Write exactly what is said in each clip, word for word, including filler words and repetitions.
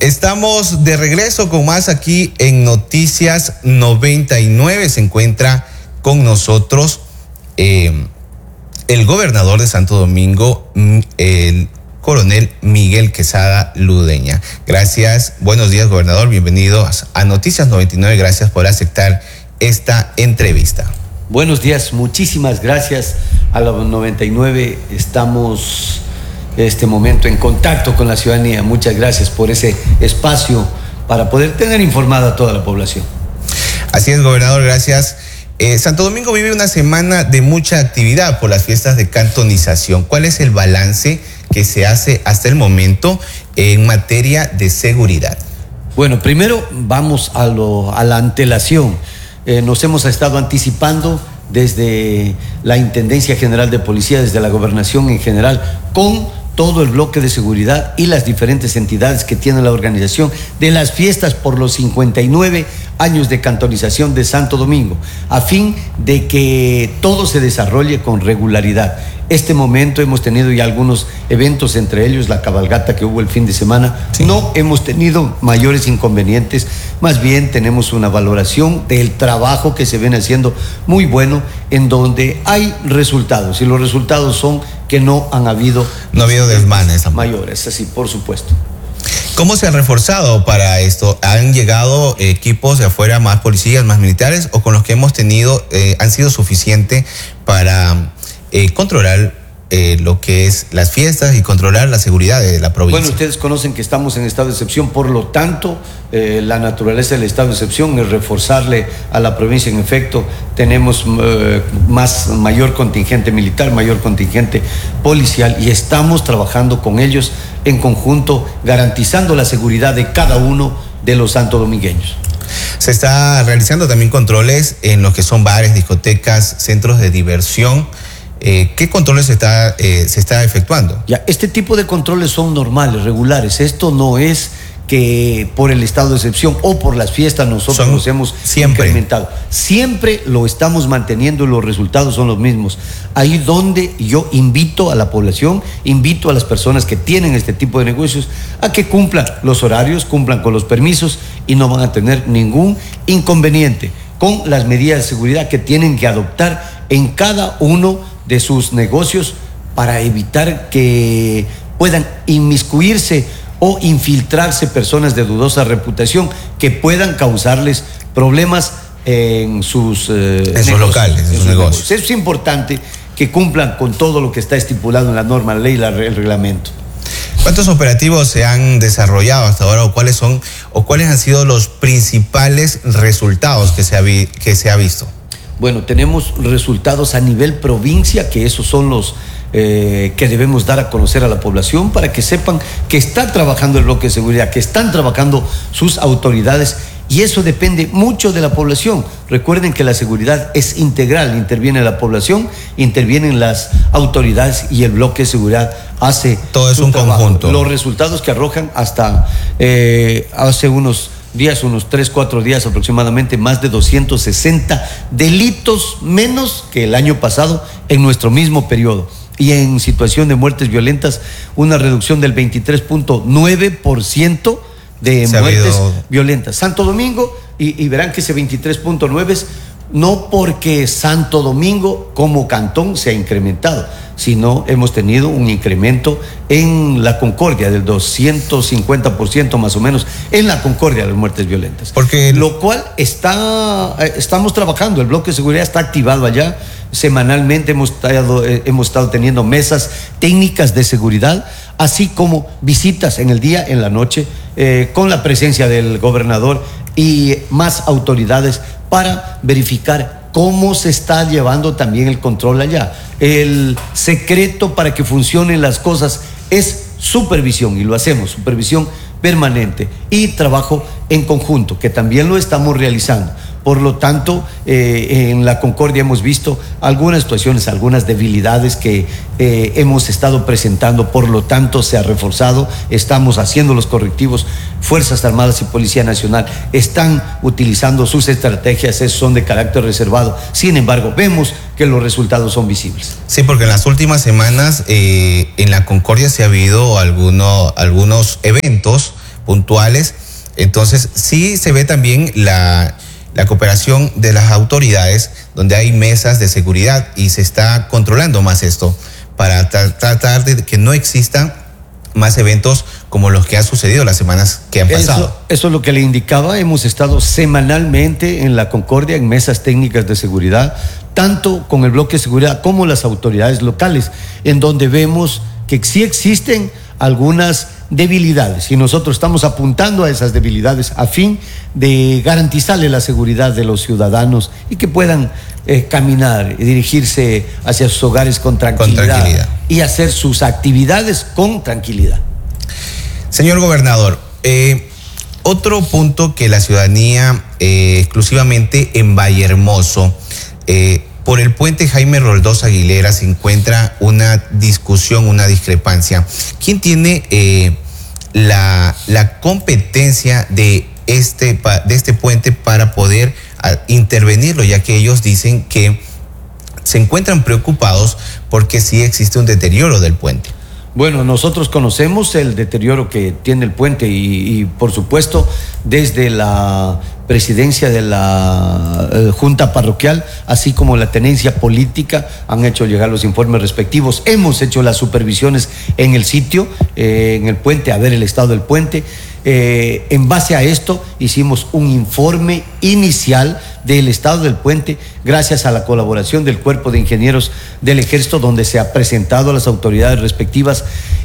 Estamos de regreso con más aquí en Noticias noventa y nueve. Se encuentra con nosotros eh, el gobernador de Santo Domingo, el coronel Miguel Quesada Ludeña. Gracias, buenos días, gobernador, bienvenido a Noticias noventa y nueve, gracias por aceptar esta entrevista. Buenos días, muchísimas gracias a la noventa y nueve, estamos en este momento en contacto con la ciudadanía. Muchas gracias por ese espacio para poder tener informada a toda la población. Así es, gobernador, gracias. Eh, Santo Domingo vive una semana de mucha actividad por las fiestas de cantonización. ¿Cuál es el balance que se hace hasta el momento en materia de seguridad? Bueno, primero vamos a, lo, a la antelación. Eh, nos hemos estado anticipando desde la Intendencia General de Policía, desde la Gobernación en general, con todo el bloque de seguridad y las diferentes entidades que tiene la organización de las fiestas por los cincuenta y nueve años de cantonización de Santo Domingo, a fin de que todo se desarrolle con regularidad. Este momento hemos tenido ya algunos eventos, entre ellos la cabalgata que hubo el fin de semana. Sí. No hemos tenido mayores inconvenientes, más bien tenemos una valoración del trabajo que se viene haciendo muy bueno, en donde hay resultados, y los resultados son que no han habido... No ha habido desmanes. Mayores, así, por supuesto. ¿Cómo se ha reforzado para esto? ¿Han llegado equipos de afuera, más policías, más militares, o con los que hemos tenido eh, han sido suficientes para eh, controlar eh, lo que es las fiestas y controlar la seguridad de la provincia? Bueno, ustedes conocen que estamos en estado de excepción, por lo tanto, eh, la naturaleza del estado de excepción es reforzarle a la provincia. En efecto, tenemos eh, más, mayor contingente militar, mayor contingente policial, y estamos trabajando con ellos en conjunto, garantizando la seguridad de cada uno de los santodomingueños. Se está realizando también controles en lo que son bares, discotecas, centros de diversión. Eh, ¿Qué controles se está, eh, se está efectuando? Ya, este tipo de controles son normales, regulares. Esto no es que por el estado de excepción o por las fiestas nosotros son nos hemos siempre. incrementado. Siempre lo estamos manteniendo y los resultados son los mismos. Ahí donde yo invito a la población, invito a las personas que tienen este tipo de negocios a que cumplan los horarios, cumplan con los permisos, y no van a tener ningún inconveniente con las medidas de seguridad que tienen que adoptar en cada uno de sus negocios para evitar que puedan inmiscuirse o infiltrarse personas de dudosa reputación que puedan causarles problemas en sus, eh, en sus locales, en, en sus, sus negocios. negocios. Es importante que cumplan con todo lo que está estipulado en la norma, la ley y la, el reglamento. ¿Cuántos operativos se han desarrollado hasta ahora, o cuáles son o cuáles han sido los principales resultados que se ha, vi, que se ha visto? Bueno, tenemos resultados a nivel provincia, que esos son los eh, que debemos dar a conocer a la población para que sepan que está trabajando el bloque de seguridad, que están trabajando sus autoridades, y eso depende mucho de la población. Recuerden que la seguridad es integral, interviene la población, intervienen las autoridades, y el bloque de seguridad hace todo es un trabajo. Conjunto. Los resultados que arrojan hasta eh, hace unos días, unos tres, cuatro días aproximadamente, más de doscientos sesenta delitos menos que el año pasado en nuestro mismo periodo. Y en situación de muertes violentas, una reducción del veintitrés punto nueve por ciento de Se muertes habido... violentas. Santo Domingo, y, y verán que ese veintitrés punto nueve es no porque Santo Domingo como cantón se ha incrementado, sino hemos tenido un incremento en la Concordia del doscientos cincuenta por ciento más o menos en la Concordia de las muertes violentas. Porque... Lo cual está, estamos trabajando, el bloque de seguridad está activado allá. Semanalmente hemos estado, eh, hemos estado teniendo mesas técnicas de seguridad, así como visitas en el día, en la noche, eh, con la presencia del gobernador y más autoridades para verificar cómo se está llevando también el control allá. El secreto para que funcionen las cosas es supervisión, y lo hacemos, supervisión permanente y trabajo en conjunto, que también lo estamos realizando. Por lo tanto, eh, en la Concordia hemos visto algunas situaciones, algunas debilidades que eh, hemos estado presentando, por lo tanto se ha reforzado, estamos haciendo los correctivos. Fuerzas Armadas y Policía Nacional están utilizando sus estrategias, esos son de carácter reservado. Sin embargo, vemos que los resultados son visibles. Sí, porque en las últimas semanas eh, en la Concordia se ha habido alguno, algunos eventos puntuales. Entonces sí se ve también la, la cooperación de las autoridades, donde hay mesas de seguridad y se está controlando más esto para tra tratar de que no existan más eventos como los que han sucedido las semanas que han pasado. Eso, eso es lo que le indicaba. Hemos estado semanalmente en la Concordia en mesas técnicas de seguridad, tanto con el bloque de seguridad como las autoridades locales, en donde vemos que sí existen algunas debilidades y nosotros estamos apuntando a esas debilidades a fin de garantizarle la seguridad de los ciudadanos y que puedan eh, caminar y dirigirse hacia sus hogares con tranquilidad, con tranquilidad y hacer sus actividades con tranquilidad. Señor gobernador, eh, otro punto que la ciudadanía eh, exclusivamente en Vallehermoso, eh, por el puente Jaime Roldós Aguilera se encuentra una discusión, una discrepancia. ¿Quién tiene eh, la, la competencia de este, de este puente para poder a, intervenirlo? Ya que ellos dicen que se encuentran preocupados porque sí existe un deterioro del puente. Bueno, nosotros conocemos el deterioro que tiene el puente y, y por supuesto, desde la presidencia de la eh, Junta Parroquial, así como la tenencia política, han hecho llegar los informes respectivos. Hemos hecho las supervisiones en el sitio, eh, en el puente, a ver el estado del puente. Eh, en base a esto, hicimos un informe inicial del estado del puente, gracias a la colaboración del Cuerpo de Ingenieros del Ejército, donde se ha presentado a las autoridades respectivas.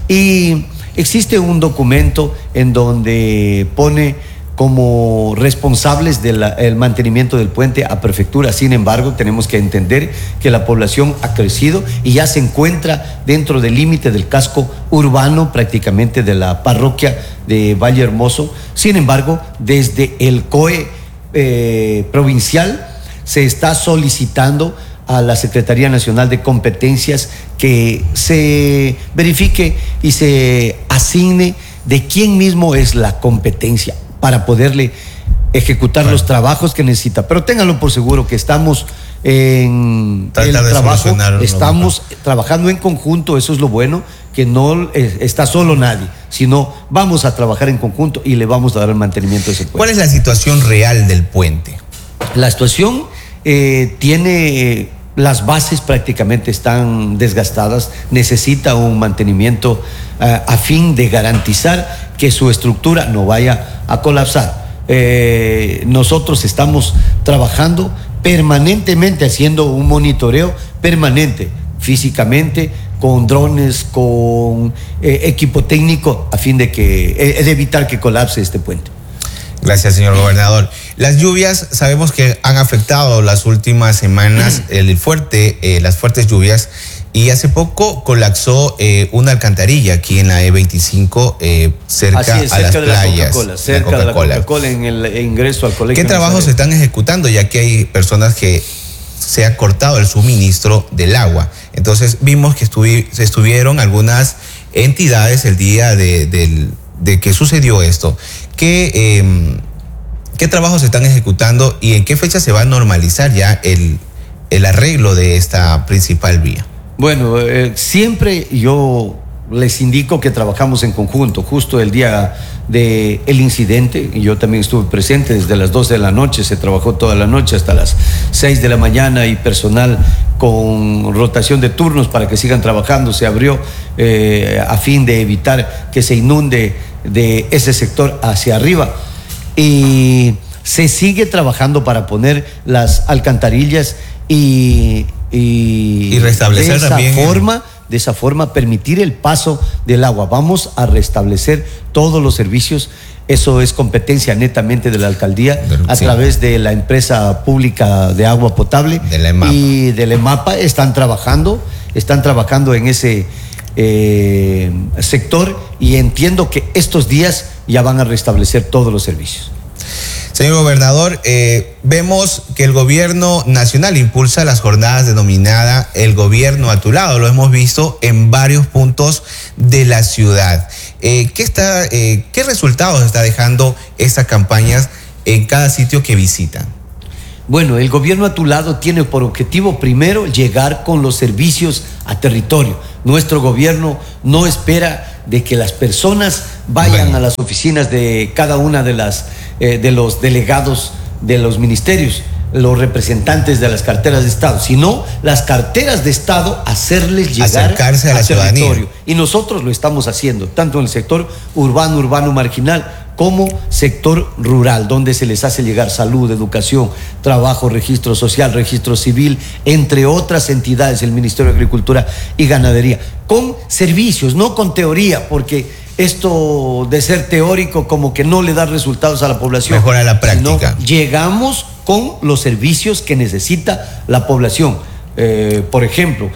Y existe un documento en donde pone como responsables del mantenimiento del puente a prefectura. Sin embargo, tenemos que entender que la población ha crecido y ya se encuentra dentro del límite del casco urbano, prácticamente de la parroquia de Vallehermoso. Sin embargo, desde el C O E eh, provincial se está solicitando a la Secretaría Nacional de Competencias que se verifique y se asigne de quién mismo es la competencia para poderle ejecutar bueno. los trabajos que necesita. Pero ténganlo por seguro que estamos en Tratar el trabajo, estamos no. trabajando en conjunto, eso es lo bueno, que no está solo nadie, sino vamos a trabajar en conjunto y le vamos a dar el mantenimiento de ese puente. ¿Cuál es la situación real del puente? La situación eh, tiene... Las bases prácticamente están desgastadas, necesita un mantenimiento uh, a fin de garantizar que su estructura no vaya a colapsar. Eh, nosotros estamos trabajando permanentemente, haciendo un monitoreo permanente, físicamente, con drones, con eh, equipo técnico, a fin de, que, eh, de evitar que colapse este puente. Gracias, señor gobernador. Las lluvias sabemos que han afectado las últimas semanas el fuerte, eh, las fuertes lluvias, y hace poco colapsó eh, una alcantarilla aquí en la E veinticinco eh, cerca, Así es, a cerca las de playas. La Coca-Cola, cerca Coca de la Coca-Cola en el ingreso al colegio. ¿Qué trabajos se están ejecutando? Ya que hay personas que se ha cortado el suministro del agua. Entonces vimos que estuvi, se estuvieron algunas entidades el día de, de, de que sucedió esto. ¿Qué, eh, ¿Qué trabajos se están ejecutando y en qué fecha se va a normalizar ya el, el arreglo de esta principal vía? Bueno, eh, siempre yo les indico que trabajamos en conjunto. Justo el día del incidente, y yo también estuve presente desde las doce de la noche, se trabajó toda la noche hasta las seis de la mañana y personal con rotación de turnos para que sigan trabajando se abrió eh, a fin de evitar que se inunde de ese sector hacia arriba. Y se sigue trabajando para poner las alcantarillas y, y, y restablecer de esa también forma, el... de esa forma permitir el paso del agua. Vamos a restablecer todos los servicios. Eso es competencia netamente de la alcaldía a sí. través de la empresa pública de agua potable de la EMAPA. Y de la EMAPA están trabajando, están trabajando en ese eh, sector y entiendo que estos días ya van a restablecer todos los servicios. Señor gobernador, eh, vemos que el gobierno nacional impulsa las jornadas denominadas El Gobierno a tu Lado. Lo hemos visto en varios puntos de la ciudad. Eh, ¿qué, está, eh, ¿Qué resultados está dejando estas campañas en cada sitio que visitan? Bueno, el gobierno a tu lado tiene por objetivo primero llegar con los servicios a territorio. Nuestro gobierno no espera de que las personas vayan bueno. a las oficinas de cada una de las eh, de los delegados de los ministerios, los representantes de las carteras de Estado, sino las carteras de Estado hacerles llegar acercarse a la territorio. Y nosotros lo estamos haciendo, tanto en el sector urbano, urbano marginal, como sector rural, donde se les hace llegar salud, educación, trabajo, registro social, registro civil, entre otras entidades, el Ministerio de Agricultura y Ganadería, con servicios, no con teoría, porque esto de ser teórico como que no le da resultados a la población. Mejora la práctica. Llegamos con los servicios que necesita la población. Eh, por ejemplo,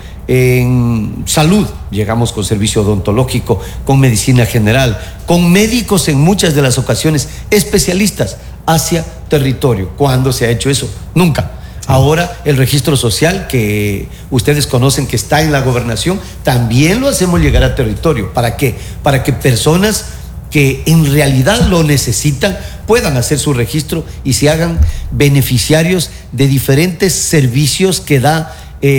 en salud, llegamos con servicio odontológico, con medicina general, con médicos en muchas de las ocasiones, especialistas hacia territorio. ¿Cuándo se ha hecho eso? Nunca. Ahora el registro social que ustedes conocen que está en la gobernación, también lo hacemos llegar a territorio. ¿Para qué? Para que personas que en realidad lo necesitan puedan hacer su registro y se hagan beneficiarios de diferentes servicios que da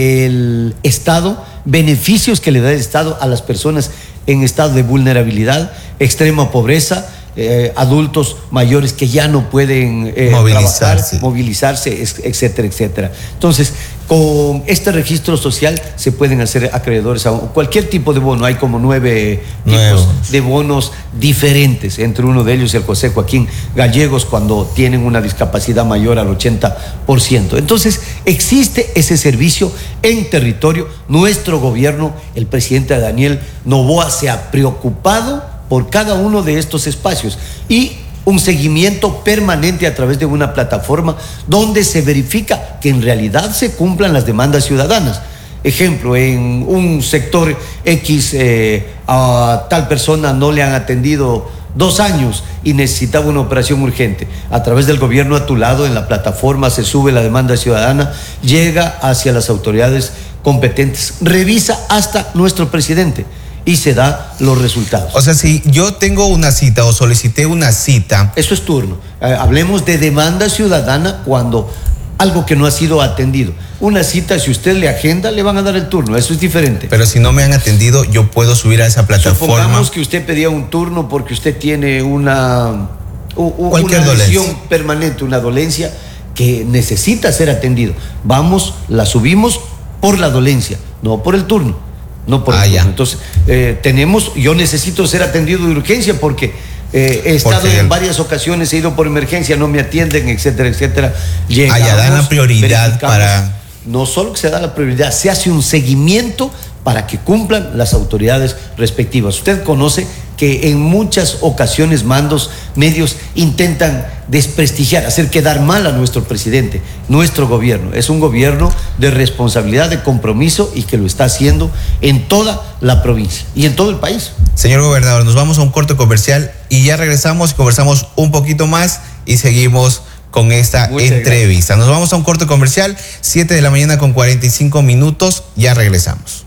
el Estado, beneficios que le da el Estado a las personas en estado de vulnerabilidad, extrema pobreza, eh, adultos mayores que ya no pueden eh, movilizarse. trabajar, movilizarse, etcétera, etcétera. Entonces, con este registro social se pueden hacer acreedores a cualquier tipo de bono. Hay como nueve Nuevos. tipos de bonos diferentes, entre uno de ellos el José Joaquín Gallegos, cuando tienen una discapacidad mayor al ochenta por ciento. Entonces, existe ese servicio en territorio. Nuestro gobierno, el presidente Daniel Noboa, se ha preocupado por cada uno de estos espacios y un seguimiento permanente a través de una plataforma donde se verifica que en realidad se cumplan las demandas ciudadanas. Ejemplo, en un sector X eh, a tal persona no le han atendido dos años y necesitaba una operación urgente. A través del gobierno a tu lado, en la plataforma se sube la demanda ciudadana, llega hacia las autoridades competentes, revisa hasta nuestro presidente y se da los resultados. O sea, si yo tengo una cita o solicité una cita. Eso es turno. Eh, hablemos de demanda ciudadana cuando algo que no ha sido atendido. Una cita, si usted le agenda, le van a dar el turno. Eso es diferente. Pero si no me han atendido, yo puedo subir a esa plataforma. Supongamos que usted pedía un turno porque usted tiene una, u, Cualquier una lesión dolencia permanente, una dolencia que necesita ser atendido. Vamos, la subimos por la dolencia, no por el turno. No por ah, el ya. Entonces, eh, tenemos, yo necesito ser atendido de urgencia porque eh, he estado porque en varias ocasiones, he ido por emergencia, no me atienden, etcétera, etcétera. Llegamos, allá dan la prioridad para... No solo que se da la prioridad, se hace un seguimiento para que cumplan las autoridades respectivas. Usted conoce que en muchas ocasiones mandos, medios intentan desprestigiar, hacer quedar mal a nuestro presidente. Nuestro gobierno es un gobierno de responsabilidad, de compromiso y que lo está haciendo en toda la provincia y en todo el país. Señor gobernador, nos vamos a un corte comercial y ya regresamos y conversamos un poquito más y seguimos con esta Muchas entrevista. Gracias. Nos vamos a un corte comercial, siete de la mañana con cuarenta y cinco minutos, ya regresamos.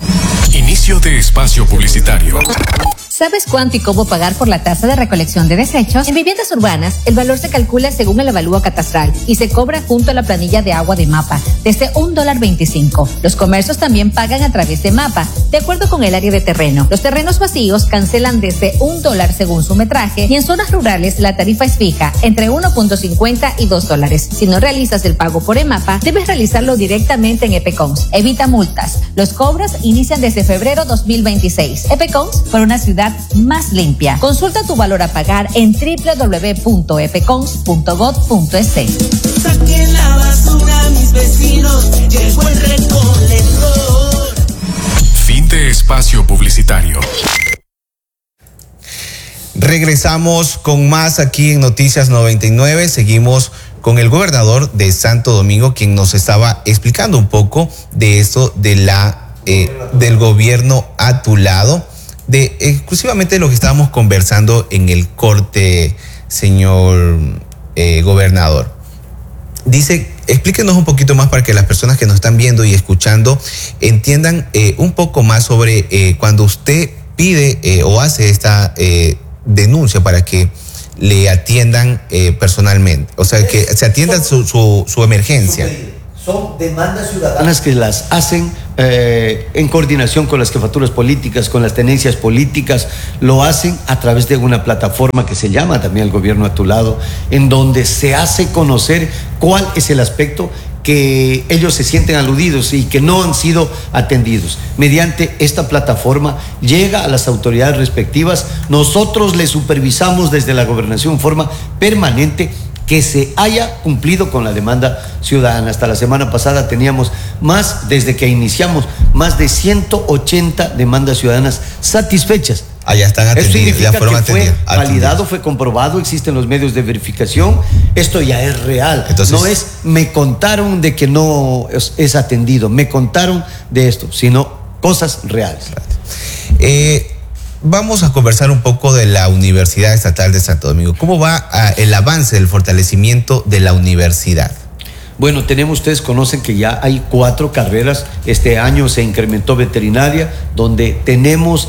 Inicio de espacio publicitario. ¿Sabes cuánto y cómo pagar por la tasa de recolección de desechos? En viviendas urbanas, el valor se calcula según el avalúo catastral y se cobra junto a la planilla de agua de MAPA, desde un dólar veinticinco. Los comercios también pagan a través de MAPA, de acuerdo con el área de terreno. Los terrenos vacíos cancelan desde un dólar según su metraje y en zonas rurales la tarifa es fija, entre uno punto cincuenta y dos dólares. Si no realizas el pago por EMAPA, debes realizarlo directamente en EPECONS. Evita multas. Los cobros inician desde febrero dos mil veintiséis. EPECONS, por una ciudad más limpia. Consulta tu valor a pagar en doble u doble u doble u punto epecons punto gov punto es. Saquen la basura, mis vecinos, llegó el recolector. Fin de espacio publicitario. Regresamos con más aquí en Noticias noventa y nueve. Seguimos con el gobernador de Santo Domingo, quien nos estaba explicando un poco de esto de la eh, del gobierno a tu lado. De exclusivamente lo que estábamos conversando en el corte, señor eh, gobernador. Dice, explíquenos un poquito más para que las personas que nos están viendo y escuchando entiendan eh, un poco más sobre eh, cuando usted pide eh, o hace esta eh, denuncia para que le atiendan eh, personalmente, o sea, que se atienda su, su, su emergencia. Son demandas ciudadanas que las hacen eh, en coordinación con las jefaturas políticas, con las tenencias políticas, lo hacen a través de una plataforma que se llama también El Gobierno a tu Lado, en donde se hace conocer cuál es el aspecto que ellos se sienten aludidos y que no han sido atendidos. Mediante esta plataforma llega a las autoridades respectivas, nosotros les supervisamos desde la gobernación en forma permanente que se haya cumplido con la demanda ciudadana. Hasta la semana pasada teníamos más, desde que iniciamos, más de ciento ochenta demandas ciudadanas satisfechas. Allá están atendidas. Eso significa ya fueron que fue atendidas, validado, fue comprobado, existen los medios de verificación. Esto ya es real. Entonces, no es, me contaron de que no es, es atendido, me contaron de esto, sino cosas reales. Eh, Vamos a conversar un poco de la Universidad Estatal de Santo Domingo. ¿Cómo va a, el avance del fortalecimiento de la universidad? Bueno, tenemos, ustedes conocen que ya hay cuatro carreras. Este año se incrementó veterinaria, donde tenemos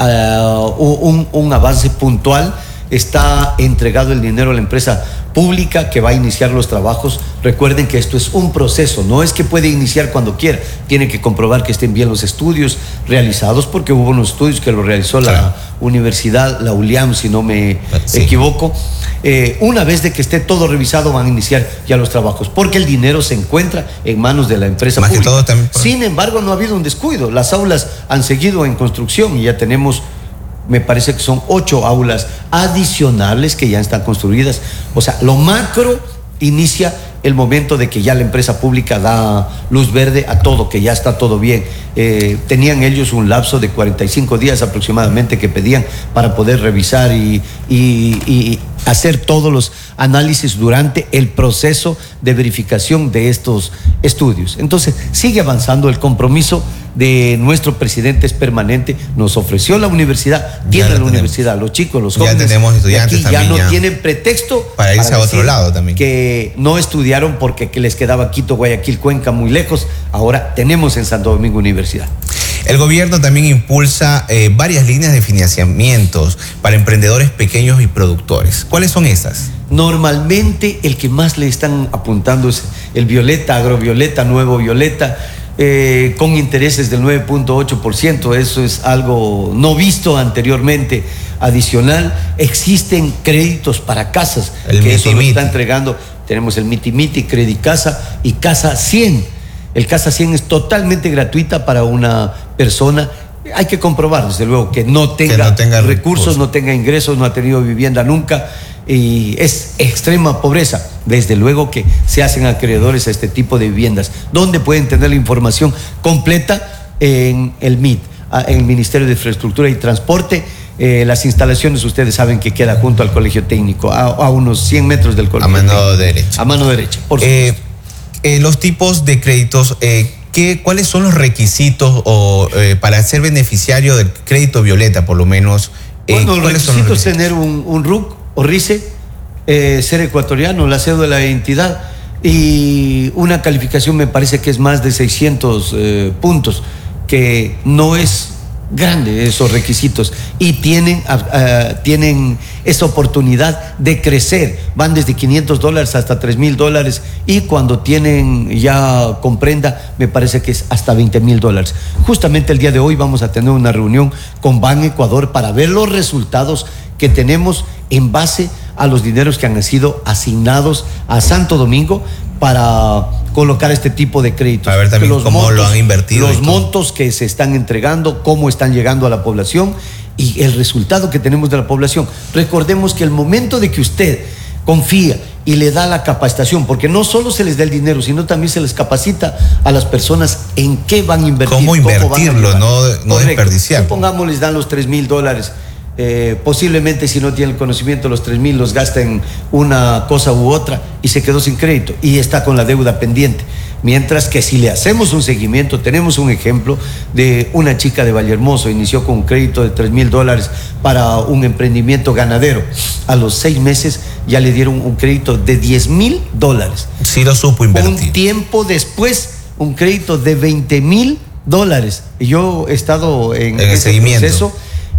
uh, un, un avance puntual. Está entregado el dinero a la empresa pública que va a iniciar los trabajos. Recuerden que esto es un proceso, no es que puede iniciar cuando quiera, tiene que comprobar que estén bien los estudios realizados, porque hubo unos estudios que lo realizó la claro. universidad, la U L I A M, si no me sí. equivoco. Eh, una vez de que esté todo revisado, van a iniciar ya los trabajos, porque el dinero se encuentra en manos de la empresa Más pública. Que todo también por... Sin embargo, no ha habido un descuido, las aulas han seguido en construcción y ya tenemos, me parece que son ocho aulas adicionales que ya están construidas. O sea, lo macro inicia el momento de que ya la empresa pública da luz verde a todo, que ya está todo bien. Eh, tenían ellos un lapso de cuarenta y cinco días aproximadamente que pedían para poder revisar y, y, y hacer todos los análisis durante el proceso de verificación de estos estudios. Entonces, sigue avanzando el compromiso de nuestro presidente, es permanente. Nos ofreció la universidad, tiene la universidad, los chicos, los jóvenes. Ya tenemos estudiantes aquí también. Ya no ya. tienen pretexto para irse para a otro lado también. Que no estudiaron porque que les quedaba Quito, Guayaquil, Cuenca muy lejos. Ahora tenemos en Santo Domingo universidad. El gobierno también impulsa eh, varias líneas de financiamientos para emprendedores pequeños y productores. ¿Cuáles son esas? Normalmente el que más le están apuntando es el Violeta, Agrovioleta, Nuevo Violeta, eh, con intereses del nueve punto ocho por ciento. Eso es algo no visto anteriormente. Adicional, existen créditos para casas, el que miti eso lo miti. está entregando. Tenemos el Miti Miti, Credicasa y Casa cien. El Casa cien es totalmente gratuita para una persona. Hay que comprobar, desde luego, que no tenga, que no tenga recursos, recursos, no tenga ingresos, no ha tenido vivienda nunca y es extrema pobreza. Desde luego que se hacen acreedores a este tipo de viviendas, donde pueden tener la información completa en el M I T, en el Ministerio de Infraestructura y Transporte. Eh, las instalaciones, ustedes saben que queda junto al Colegio Técnico, a, a unos cien metros del Colegio A mano Técnico. derecha. A mano derecha, por supuesto. Eh, eh, los tipos de créditos, eh, ¿qué, ¿cuáles son los requisitos o, eh, para ser beneficiario del crédito Violeta, por lo menos? Eh, Bueno, el requisito es tener un, un R U C o R I C E, eh, ser ecuatoriano, la cédula de identidad y una calificación, me parece que es más de seiscientos eh, puntos, que no es grande esos requisitos, y tienen, uh, tienen esa oportunidad de crecer, van desde quinientos dólares hasta tres mil dólares, y cuando tienen ya comprenda, me parece que es hasta veinte mil dólares. Justamente el día de hoy vamos a tener una reunión con Ban Ecuador para ver los resultados que tenemos en base a los dineros que han sido asignados a Santo Domingo para colocar este tipo de créditos. A ver también los cómo montos, lo han invertido. Los montos que se están entregando, cómo están llegando a la población y el resultado que tenemos de la población. Recordemos que el momento de que usted confía y le da la capacitación, porque no solo se les da el dinero, sino también se les capacita a las personas en qué van a invertir. Cómo invertirlo, cómo no, no desperdiciar. Supongamos les dan los tres mil dólares. Eh, posiblemente, si no tiene el conocimiento, los tres mil los gasta en una cosa u otra y se quedó sin crédito y está con la deuda pendiente. Mientras que si le hacemos un seguimiento, tenemos un ejemplo de una chica de Vallehermoso, inició con un crédito de tres mil dólares para un emprendimiento ganadero. A los seis meses ya le dieron un crédito de diez mil dólares. Sí lo supo invertir. Un tiempo después, un crédito de veinte mil dólares. Yo he estado en, en el ese seguimiento. proceso.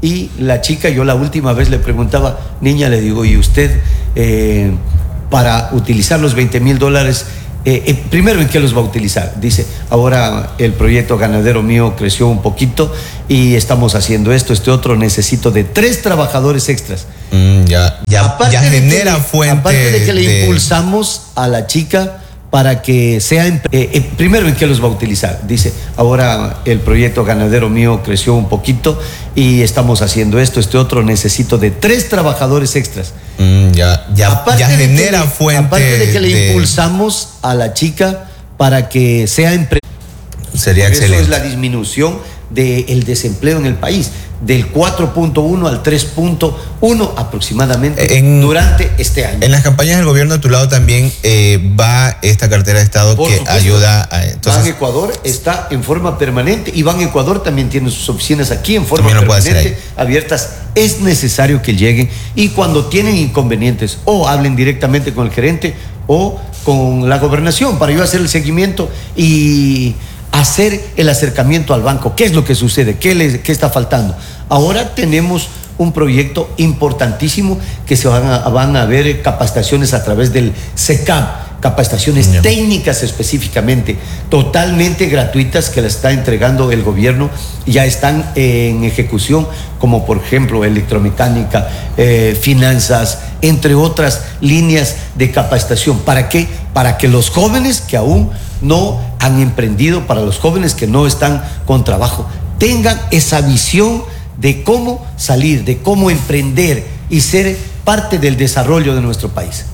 y la chica, yo la última vez le preguntaba, niña, le digo, ¿y usted eh, para utilizar los veinte mil dólares, eh, eh, primero en qué los va a utilizar? Dice, ahora el proyecto ganadero mío creció un poquito y estamos haciendo esto, este otro, necesito de tres trabajadores extras. Mm, ya ya, ya genera le, fuente. Aparte de que le de... impulsamos a la chica para que sea, eh, eh, primero en qué los va a utilizar. Dice, ahora el proyecto ganadero mío creció un poquito y estamos haciendo esto, este otro, necesito de tres trabajadores extras. Mm, ya ya, aparte ya genera le, fuente. Aparte de que le de... impulsamos a la chica para que sea empresaria. Sería Eso excelente. es la disminución del desempleo en el país, del cuatro punto uno al tres punto uno aproximadamente en, durante este año. En las campañas del gobierno a tu lado también eh, va esta cartera de Estado Por que supuesto. ayuda a... Entonces, Ban Ecuador está en forma permanente y Ban Ecuador también tiene sus oficinas aquí en forma También lo puede hacer permanente, abiertas. Es necesario que lleguen y cuando tienen inconvenientes o hablen directamente con el gerente o con la gobernación para yo hacer el seguimiento y hacer el acercamiento al banco. ¿Qué es lo que sucede? ¿Qué, le, qué está faltando? Ahora tenemos un proyecto importantísimo que se van a, van a ver capacitaciones a través del SECAM, capacitaciones yeah. técnicas específicamente, totalmente gratuitas que las está entregando el gobierno, ya están en ejecución, como por ejemplo electromecánica, eh, finanzas, entre otras líneas de capacitación. ¿Para qué? Para que los jóvenes que aún no han emprendido, para los jóvenes que no están con trabajo, tengan esa visión de cómo salir, de cómo emprender y ser parte del desarrollo de nuestro país.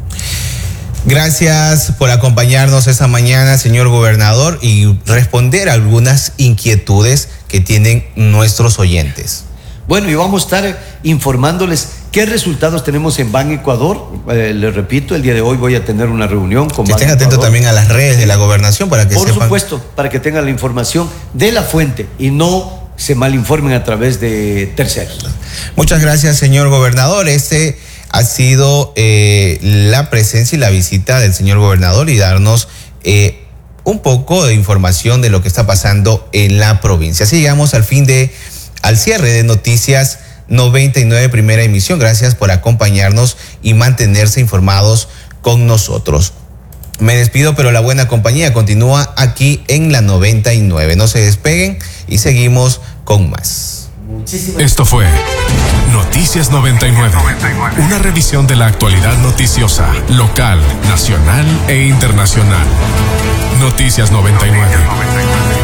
Gracias por acompañarnos esta mañana, señor gobernador, y responder a algunas inquietudes que tienen nuestros oyentes. Bueno, y vamos a estar informándoles qué resultados tenemos en Ban Ecuador. Eh, les repito, el día de hoy voy a tener una reunión con que Ban estén atentos también a las redes de la gobernación para que Por sepan. supuesto, para que tengan la información de la fuente y no se malinformen a través de terceros. Muchas gracias, señor gobernador. Este ha sido eh, la presencia y la visita del señor gobernador y darnos eh, un poco de información de lo que está pasando en la provincia. Así llegamos al fin de, al cierre de Noticias noventa y nueve primera emisión. Gracias por acompañarnos y mantenerse informados con nosotros. Me despido, pero la buena compañía continúa aquí en la noventa y nueve. No se despeguen y seguimos con más. Muchísimas. Esto fue Noticias noventa y nueve, una revisión de la actualidad noticiosa, local, nacional e internacional. Noticias noventa y nueve.